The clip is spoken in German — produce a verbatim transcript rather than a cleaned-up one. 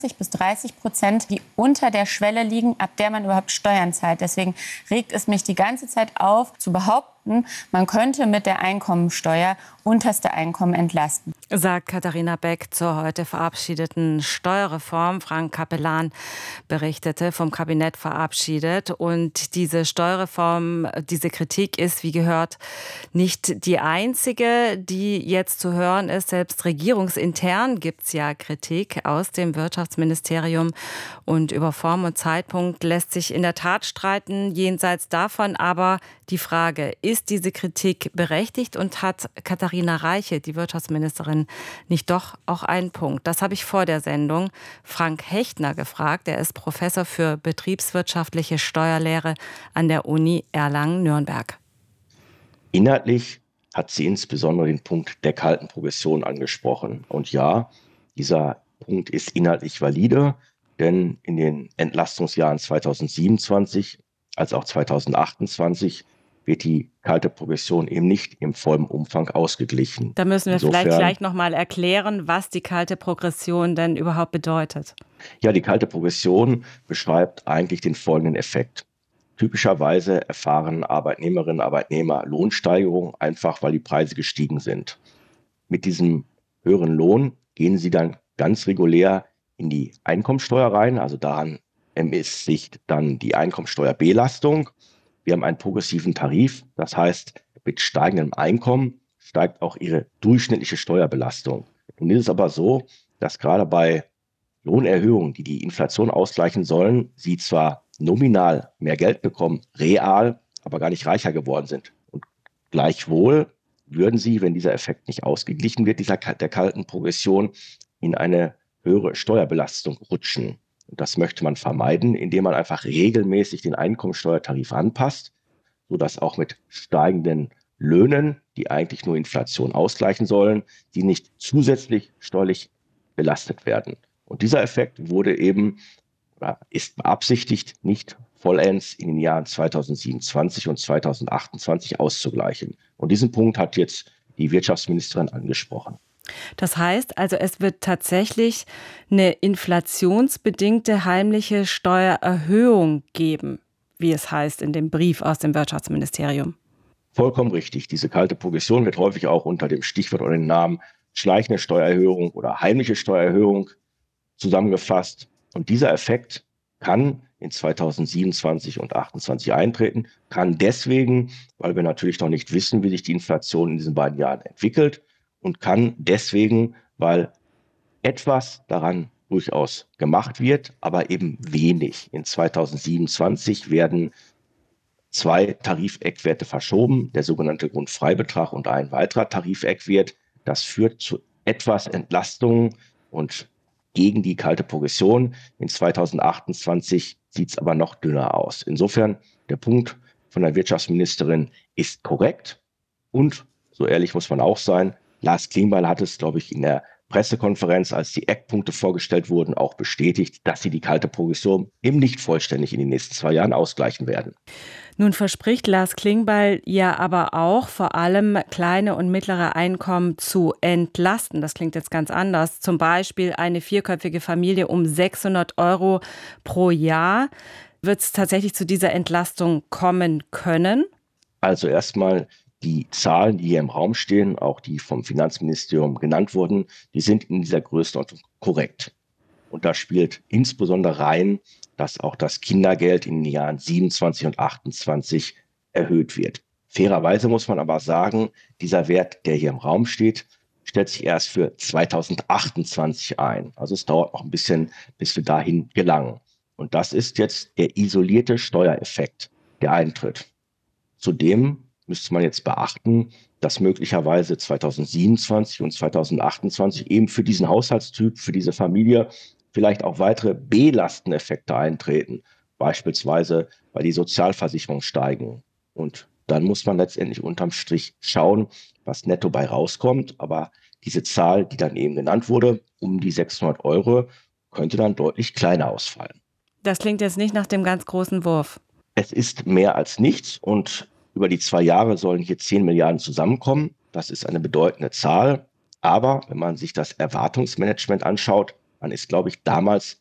bis dreißig Prozent, die unter der Schwelle liegen, ab der man überhaupt Steuern zahlt. Deswegen regt es mich die ganze Zeit auf, zu behaupten, man könnte mit der Einkommensteuer unterste Einkommen entlasten. Sagt Katharina Beck zur heute verabschiedeten Steuerreform. Frank Capellan berichtete, vom Kabinett verabschiedet. Und diese Steuerreform, diese Kritik ist, wie gehört, nicht die einzige, die jetzt zu hören ist. Selbst regierungsintern gibt es ja Kritik aus dem Wirtschaftsministerium. Und über Form und Zeitpunkt lässt sich in der Tat streiten. Jenseits davon aber die Frage, ist diese Kritik berechtigt und hat Katharina Reiche, die Wirtschaftsministerin, nicht doch auch einen Punkt? Das habe ich vor der Sendung Frank Hechtner gefragt. Er ist Professor für betriebswirtschaftliche Steuerlehre an der Uni Erlangen-Nürnberg. Inhaltlich hat sie insbesondere den Punkt der kalten Progression angesprochen. Und ja, dieser Punkt ist inhaltlich valide, denn in den Entlastungsjahren zweitausendsiebenundzwanzig als auch zweitausendachtundzwanzig wird die kalte Progression eben nicht im vollen Umfang ausgeglichen. Da müssen wir Insofern, vielleicht gleich noch mal erklären, was die kalte Progression denn überhaupt bedeutet. Ja, die kalte Progression beschreibt eigentlich den folgenden Effekt. Typischerweise erfahren Arbeitnehmerinnen und Arbeitnehmer Lohnsteigerungen, einfach weil die Preise gestiegen sind. Mit diesem höheren Lohn gehen sie dann ganz regulär in die Einkommensteuer rein, also daran ermisst sich dann die Einkommensteuerbelastung. Wir haben einen progressiven Tarif, das heißt, mit steigendem Einkommen steigt auch ihre durchschnittliche Steuerbelastung. Nun ist es aber so, dass gerade bei Lohnerhöhungen, die die Inflation ausgleichen sollen, sie zwar nominal mehr Geld bekommen, real, aber gar nicht reicher geworden sind. Und gleichwohl würden sie, wenn dieser Effekt nicht ausgeglichen wird, dieser, der kalten Progression, in eine höhere Steuerbelastung rutschen. Und das möchte man vermeiden, indem man einfach regelmäßig den Einkommensteuertarif anpasst, sodass auch mit steigenden Löhnen, die eigentlich nur Inflation ausgleichen sollen, die nicht zusätzlich steuerlich belastet werden. Und dieser Effekt wurde eben, oder ist beabsichtigt, nicht vollends in den Jahren zweitausendsiebenundzwanzig und zweitausendachtundzwanzig auszugleichen. Und diesen Punkt hat jetzt die Wirtschaftsministerin angesprochen. Das heißt also, es wird tatsächlich eine inflationsbedingte heimliche Steuererhöhung geben, wie es heißt in dem Brief aus dem Wirtschaftsministerium. Vollkommen richtig. Diese kalte Progression wird häufig auch unter dem Stichwort oder dem Namen schleichende Steuererhöhung oder heimliche Steuererhöhung zusammengefasst. Und dieser Effekt kann in zweitausendsiebenundzwanzig und zweitausendachtundzwanzig eintreten, kann deswegen, weil wir natürlich noch nicht wissen, wie sich die Inflation in diesen beiden Jahren entwickelt, und kann deswegen, weil etwas daran durchaus gemacht wird, aber eben wenig. In zweitausendsiebenundzwanzig werden zwei Tarifeckwerte verschoben, der sogenannte Grundfreibetrag und ein weiterer Tarifeckwert. Das führt zu etwas Entlastung und gegen die kalte Progression. In zweitausendachtundzwanzig sieht es aber noch dünner aus. Insofern, der Punkt von der Wirtschaftsministerin ist korrekt. Und, so ehrlich muss man auch sein, Lars Klingbeil hat es, glaube ich, in der Pressekonferenz, als die Eckpunkte vorgestellt wurden, auch bestätigt, dass sie die kalte Progression eben nicht vollständig in den nächsten zwei Jahren ausgleichen werden. Nun verspricht Lars Klingbeil ja aber auch, vor allem kleine und mittlere Einkommen zu entlasten. Das klingt jetzt ganz anders. Zum Beispiel eine vierköpfige Familie um sechshundert Euro pro Jahr. Wird es tatsächlich zu dieser Entlastung kommen können? Also erstmal, die Zahlen, die hier im Raum stehen, auch die vom Finanzministerium genannt wurden, die sind in dieser Größenordnung korrekt. Und da spielt insbesondere rein, dass auch das Kindergeld in den Jahren siebenundzwanzig und achtundzwanzig erhöht wird. Fairerweise muss man aber sagen, dieser Wert, der hier im Raum steht, stellt sich erst für zweitausendachtundzwanzig ein. Also es dauert noch ein bisschen, bis wir dahin gelangen. Und das ist jetzt der isolierte Steuereffekt, der eintritt. Zudem müsste man jetzt beachten, dass möglicherweise zweitausendsiebenundzwanzig und zweitausendachtundzwanzig eben für diesen Haushaltstyp, für diese Familie vielleicht auch weitere Belasteneffekte eintreten, beispielsweise weil die Sozialversicherungen steigen. Und dann muss man letztendlich unterm Strich schauen, was netto bei rauskommt. Aber diese Zahl, die dann eben genannt wurde, um die sechshundert Euro, könnte dann deutlich kleiner ausfallen. Das klingt jetzt nicht nach dem ganz großen Wurf. Es ist mehr als nichts und über die zwei Jahre sollen hier zehn Milliarden zusammenkommen. Das ist eine bedeutende Zahl. Aber wenn man sich das Erwartungsmanagement anschaut, Man ist, glaube ich, damals